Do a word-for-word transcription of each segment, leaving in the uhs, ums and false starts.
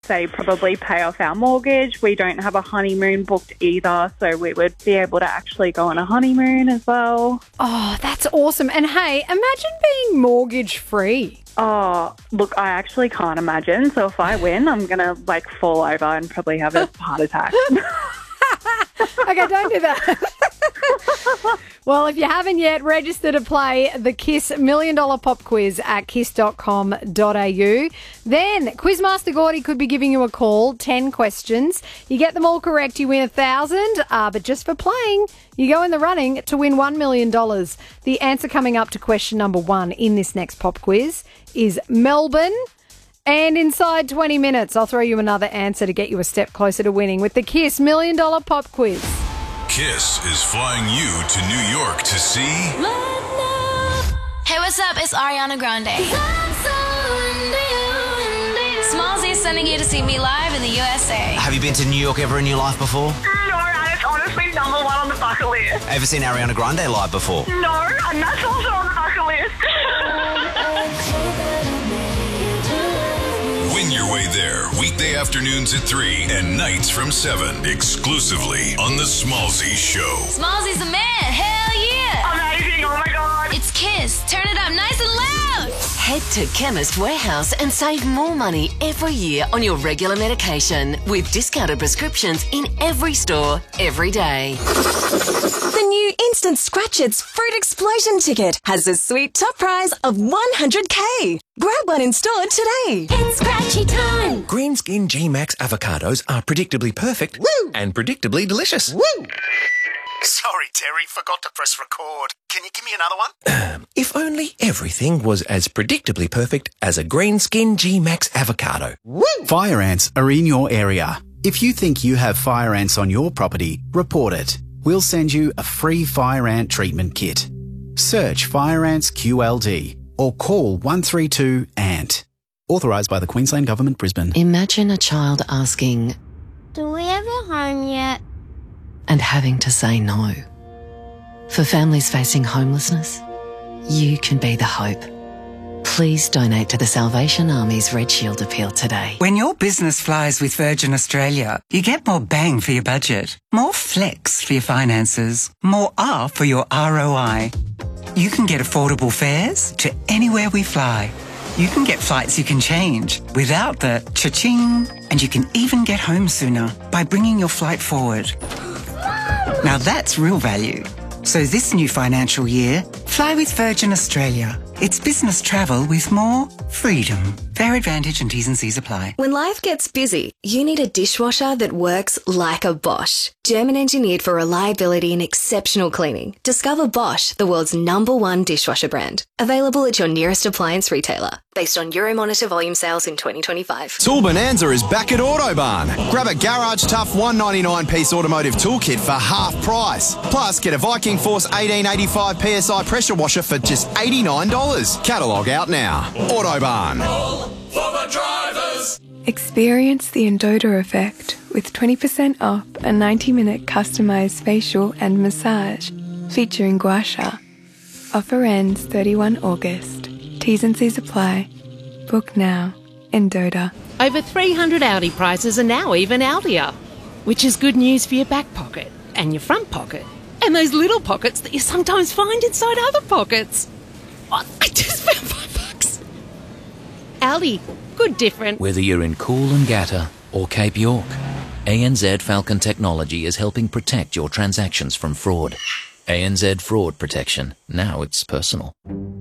say, probably pay off our mortgage. We don't have a honeymoon booked either, so we would be able to actually go on a honeymoon as well. Oh, that's awesome. And hey, imagine being mortgage-free. Oh, look, I actually can't imagine. So if I win, I'm going to, like, fall over and probably have a heart attack. Okay, don't do that. Well, if you haven't yet, register to play the KISS Million Dollar Pop Quiz at kiss dot com dot a u. Then Quizmaster Gordy could be giving you a call, ten questions. You get them all correct, you win one thousand dollars, uh, but just for playing, you go in the running to win one million dollars. The answer coming up to question number one in this next pop quiz is Melbourne. And inside twenty minutes, I'll throw you another answer to get you a step closer to winning with the KISS Million Dollar Pop Quiz. KISS is flying you to New York to see... Hey, what's up? It's Ariana Grande. Smallzy is sending you to see me live in the U S A. Have you been to New York ever in your life before? No, and it's honestly number one on the bucket list. Ever seen Ariana Grande live before? No, and that's also on the bucket list. Win your way there weekday afternoons at three and nights from seven, exclusively on The Smallzy Show. Smallzy's the man. Hell yeah. Amazing. Oh, my God. It's KISS. Turn it up nice and loud. Head to Chemist Warehouse and save more money every year on your regular medication with discounted prescriptions in every store, every day. The new Instant Scratchits Fruit Explosion ticket has a sweet top prize of one hundred K. Grab one in store today. It's scratchy time. Green Skin G-Max avocados are predictably perfect Woo! and predictably delicious. Woo! Sorry, Terry, forgot to press record. Can you give me another one? Um, if only everything was as predictably perfect as a Green Skin G-Max avocado. Woo! Fire ants are in your area. If you think you have fire ants on your property, report it. We'll send you a free fire ant treatment kit. Search Fire Ants Q L D or call one three two A N T. Authorised by the Queensland Government, Brisbane. Imagine a child asking, Do we have a home yet? and having to say no. For families facing homelessness, you can be the hope. Please donate to the Salvation Army's Red Shield appeal today. When your business flies with Virgin Australia, you get more bang for your budget, more flex for your finances, more R for your R O I. You can get affordable fares to anywhere we fly. You can get flights you can change without the cha-ching, and you can even get home sooner by bringing your flight forward. Now that's real value. So this new financial year, fly with Virgin Australia. It's business travel with more freedom. Fare advantage and T's and C's apply. When life gets busy, you need a dishwasher that works like a Bosch. German engineered for reliability and exceptional cleaning. Discover Bosch, the world's number one dishwasher brand. Available at your nearest appliance retailer. Based on Euromonitor volume sales in twenty twenty-five. Tool Bonanza is back at Autobarn. Grab a Garage Tough one ninety-nine piece automotive toolkit for half price. Plus, get a Viking Force eighteen eighty-five P S I pressure washer for just eighty-nine dollars. Catalogue out now. Autobarn. For the drivers. Experience the Endota effect with twenty percent off a ninety minute customised facial and massage featuring gua sha. Offer ends thirty-first of August. T's and C's apply. Book now. Endota. Over three hundred Audi prices are now even Audier, which is good news for your back pocket and your front pocket and those little pockets that you sometimes find inside other pockets. Oh, I just found five bucks. Audi, good different. Whether you're in Coolangatta or Cape York, A N Z Falcon Technology is helping protect your transactions from fraud. A N Z Fraud Protection. Now it's personal.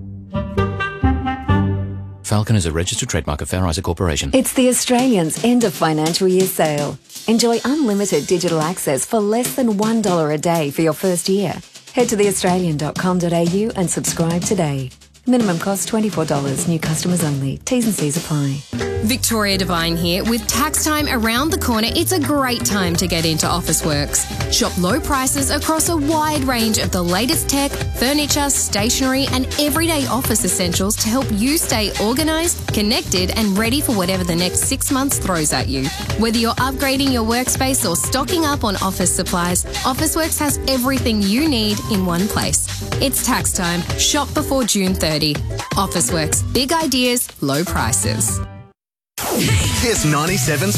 Falcon is a registered trademark of Fair Isaac Corporation. It's the Australians' end of financial year sale. Enjoy unlimited digital access for less than one dollar a day for your first year. Head to the australian dot com dot a u and subscribe today. Minimum cost twenty-four dollars. New customers only. T's and C's apply. Victoria Devine here. With tax time around the corner, it's a great time to get into Officeworks. Shop low prices across a wide range of the latest tech, furniture, stationery and everyday office essentials to help you stay organised, connected and ready for whatever the next six months throws at you. Whether you're upgrading your workspace or stocking up on office supplies, Officeworks has everything you need in one place. It's tax time. Shop before June thirtieth. Officeworks. Big ideas, low prices. KISS ninety-seven